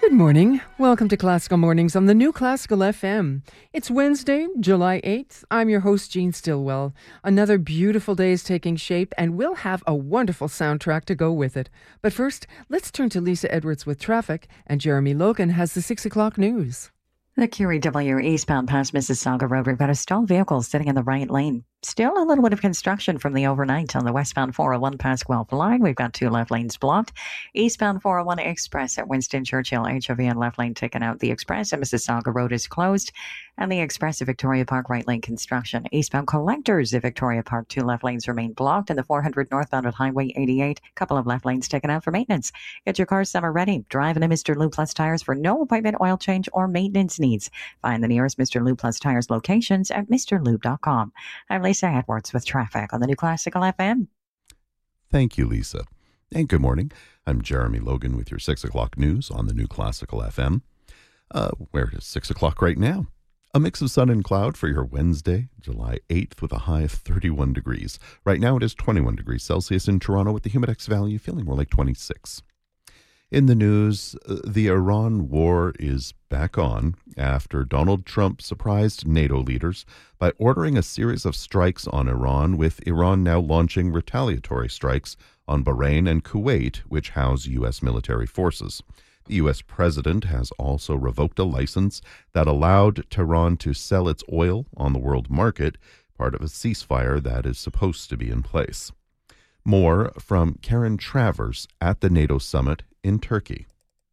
Good morning. Welcome to Classical Mornings on the New Classical FM. It's Wednesday, July 8th. I'm your host, Jean Stillwell. Another beautiful day is taking shape, and we'll have a wonderful soundtrack to go with it. But first, let's turn to Lisa Edwards with traffic, and Jeremy Logan has the 6 o'clock news. The QEW eastbound past Mississauga Road, we've got a stalled vehicle sitting in the right lane. Still a little bit of construction from the overnight on the westbound 401 past Guelph line. We've got two left lanes blocked. Eastbound 401 Express at Winston Churchill, HOV and left lane taken out. The Express at Mississauga Road is closed. And the Express at Victoria Park right lane construction. Eastbound Collectors at Victoria Park, two left lanes remain blocked. And the 400 northbound at Highway 88, a couple of left lanes taken out for maintenance. Get your car summer ready. Drive into Mr. Lube Plus Tires for no appointment oil change or maintenance needs. Find the nearest Mr. Lube Plus Tires locations at mrlube.com. I'm Lisa Edwards with traffic on the New Classical FM. Thank you, Lisa. And good morning. I'm Jeremy Logan with your 6 o'clock news on the New Classical FM. Where it is 6 o'clock right now. A mix of sun and cloud for your Wednesday, July 8th, with a high of 31 degrees. Right now it is 21 degrees Celsius in Toronto with the humidex value feeling more like 26. In the news, the Iran war is back on after Donald Trump surprised NATO leaders by ordering a series of strikes on Iran, with Iran now launching retaliatory strikes on Bahrain and Kuwait, which house U.S. military forces. The U.S. president has also revoked a license that allowed Tehran to sell its oil on the world market, part of a ceasefire that is supposed to be in place. More from Karen Travers at the NATO summit in Turkey.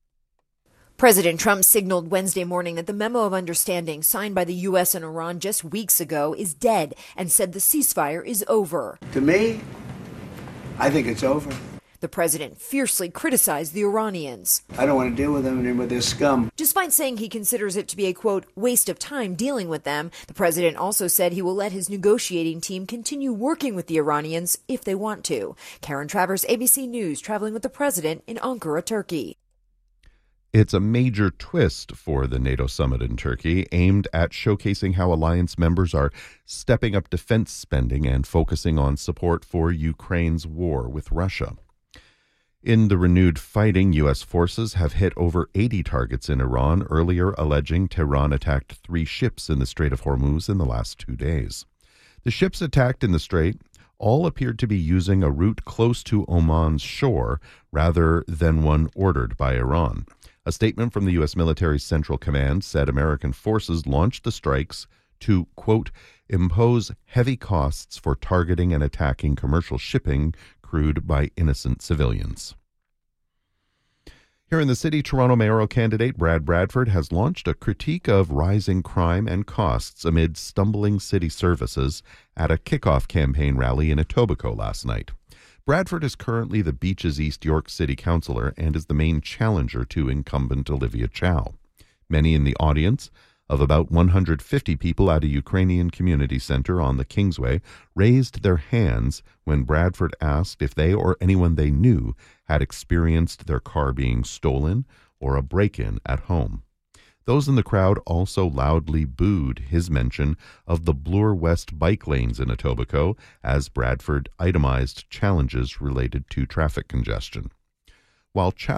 President Trump signaled Wednesday morning that the memo of understanding signed by the U.S. and Iran just weeks ago is dead and said the ceasefire is over. To me, I think it's over. The president fiercely criticized the Iranians. I don't want to deal with them and with their scum. Despite saying he considers it to be a, quote, waste of time dealing with them, the president also said he will let his negotiating team continue working with the Iranians if they want to. Karen Travers, ABC News, traveling with the president in Ankara, Turkey. It's a major twist for the NATO summit in Turkey, aimed at showcasing how alliance members are stepping up defense spending and focusing on support for Ukraine's war with Russia. In the renewed fighting, U.S. forces have hit over 80 targets in Iran, earlier alleging Tehran attacked 3 ships in the Strait of Hormuz in the last 2 days. The ships attacked in the strait all appeared to be using a route close to Oman's shore rather than one ordered by Iran. A statement from the U.S. military's Central Command said American forces launched the strikes to, quote, impose heavy costs for targeting and attacking commercial shipping crewed by innocent civilians. Here in the city, Toronto mayoral candidate Brad Bradford has launched a critique of rising crime and costs amid stumbling city services at a kickoff campaign rally in Etobicoke last night. Bradford is currently the Beaches East York City Councillor and is the main challenger to incumbent Olivia Chow. Many in the audience, of about 150 people at a Ukrainian community center on the Kingsway, raised their hands when Bradford asked if they or anyone they knew had experienced their car being stolen or a break-in at home. Those in the crowd also loudly booed his mention of the Bloor West bike lanes in Etobicoke as Bradford itemized challenges related to traffic congestion. While Chow